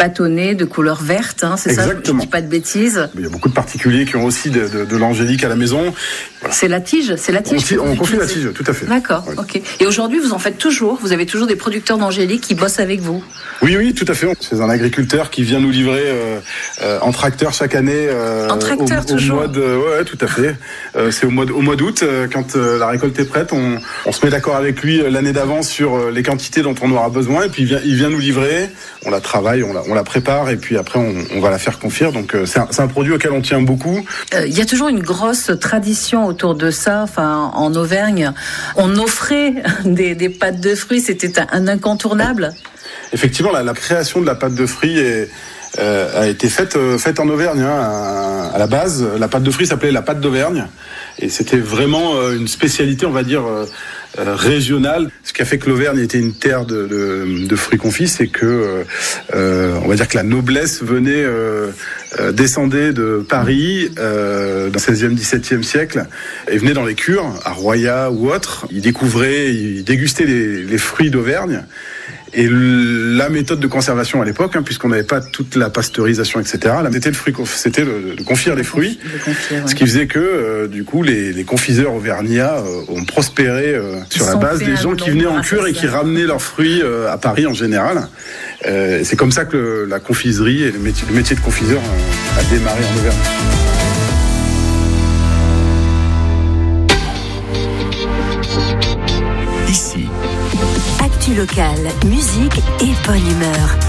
bâtonnets de couleur verte, hein, c'est Exactement. ça? Je ne dis pas de bêtises. Il y a beaucoup de particuliers qui ont aussi de l'angélique à la maison. Voilà. C'est la tige. On confie la tige, tout à fait. D'accord, ouais. Ok. Et aujourd'hui, vous en faites toujours? Vous avez toujours des producteurs d'angélique qui bossent avec vous? Oui, tout à fait. C'est un agriculteur qui vient nous livrer en tracteur chaque année. En tracteur, toujours? Ouais, tout à fait. C'est au mois d'août, quand la récolte est prête, on se met d'accord avec lui l'année d'avance sur les quantités dont on aura besoin, et puis il vient nous livrer. On la travaille, on la prépare, et puis après on va la faire confire. Donc c'est un produit auquel on tient beaucoup. Il y a toujours une grosse tradition autour de ça. Enfin, en Auvergne, on offrait des pâtes de fruits. C'était un incontournable. Effectivement, la création de la pâte de fruits a été faite en Auvergne. À la base, la pâte de fruits s'appelait la pâte d'Auvergne, et c'était vraiment une spécialité, on va dire, régionale. Ce qui a fait que l'Auvergne était une terre de fruits confits, c'est que on va dire que la noblesse descendait de Paris dans le 16e, 17e siècle, et venait dans les cures, à Roya ou autres. Ils dégustaient les fruits d'Auvergne. Et la méthode de conservation à l'époque, puisqu'on n'avait pas toute la pasteurisation, etc., c'était de confire les fruits. Ce qui faisait que, du coup, les confiseurs auvergnats ont prospéré sur la base des gens qui venaient en cure et qui ramenaient leurs fruits à Paris en général. C'est comme ça que la confiserie et le métier de confiseur a démarré en Auvergne. Actu locale, musique et bonne humeur.